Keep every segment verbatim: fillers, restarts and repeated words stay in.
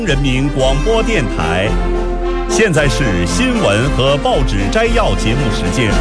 人民广播电台，现在是新闻和报纸摘要节目时间。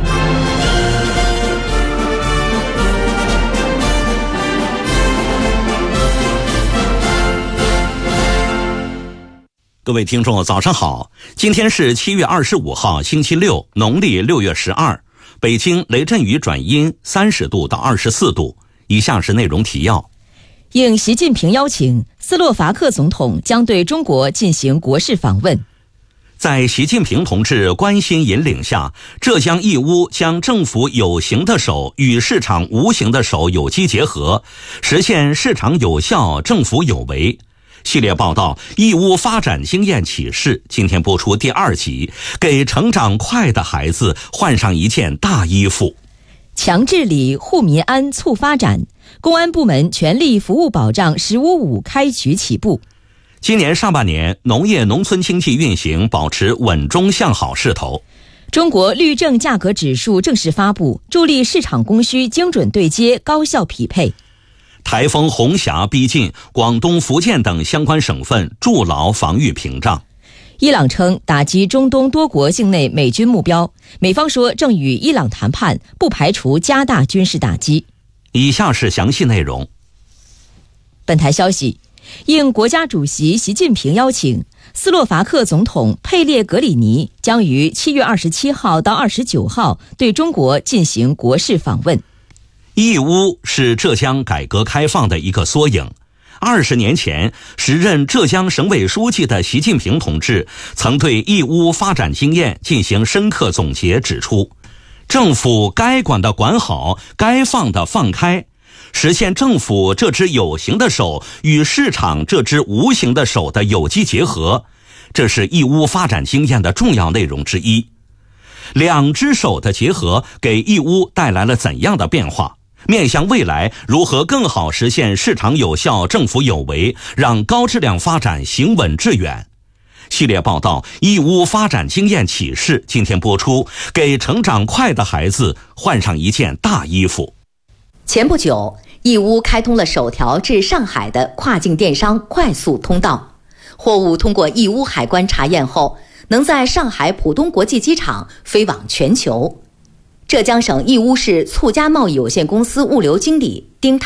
各位听众早上好，今天是七月二十五号星期六，农历六月十二，北京雷阵雨转阴，三十度到二十四度。以下是内容提要。 应习近平邀请，斯洛伐克总统将对中国进行国事访问。 在习近平同志关心引领下，浙江义乌将政府有形的手与市场无形的手有机结合，实现市场有效，政府有为。系列报道《义乌发展经验启示》今天播出第二集，给成长快的孩子换上一件大衣服。 强治理、护民安、促发展，公安部门全力服务保障“十五五”开局起步。 今年上半年，农业农村经济运行保持稳中向好势头。 中国绿证价格指数正式发布，助力市场供需精准对接、高效匹配。 台风红霞逼近，广东、福建等相关省份筑牢防御屏障。 伊朗称打击中东多国境内美军目标，美方说正与伊朗谈判，不排除加大军事打击。 以下是详细内容。 本台消息，应国家主席习近平邀请，斯洛伐克总统佩列格里尼将于七月二十七号到二十九号对中国进行国事访问。 义乌是浙江改革开放的一个缩影。二十年前，时任浙江省委书记的习近平同志曾对义乌发展经验进行深刻总结，指出，政府该管的管好，该放的放开，实现政府这只有形的手与市场这只无形的手的有机结合，这是义乌发展经验的重要内容之一。两只手的结合给义乌带来了怎样的变化？面向未来，如何更好实现市场有效，政府有为，让高质量发展行稳致远？系列报道《义乌发展经验启示》今天播出，给成长快的孩子换上一件大衣服。 前不久，义乌开通了首条至上海的跨境电商快速通道，货物通过义乌海关查验后，能在上海浦东国际机场飞往全球。浙江省义乌市促家贸易有限公司物流经理丁